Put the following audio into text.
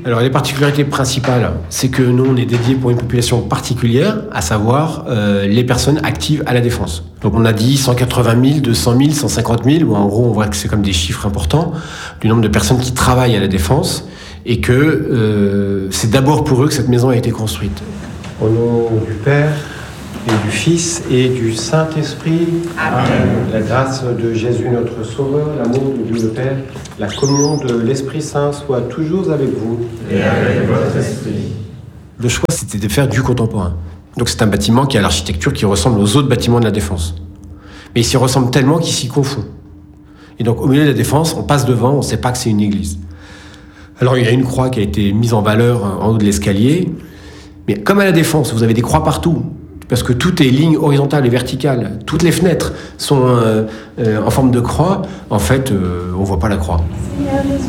Alors les particularités principales, c'est que nous on est dédié pour une population particulière, à savoir les personnes actives à la défense. Donc on a dit 180 000, 200 000, 150 000, bon, en gros on voit que c'est comme des chiffres importants du nombre de personnes qui travaillent à la défense et que c'est d'abord pour eux que cette maison a été construite. Au nom du Père et du Fils et du Saint-Esprit. Amen. La grâce de Jésus notre Sauveur, l'amour de Dieu le Père, la communion de l'Esprit Saint soit toujours avec vous. Et avec votre esprit. Le choix, c'était de faire du contemporain. Donc c'est un bâtiment qui a l'architecture qui ressemble aux autres bâtiments de la Défense. Mais il s'y ressemble tellement qu'il s'y confond. Et donc au milieu de la Défense, on passe devant, on ne sait pas que c'est une église. Alors il y a une croix qui a été mise en valeur en haut de l'escalier. Mais comme à la Défense, vous avez des croix partout. Parce que tout est ligne horizontale et verticale. Toutes les fenêtres sont en forme de croix. En fait, on ne voit pas la croix. Seigneur Jésus,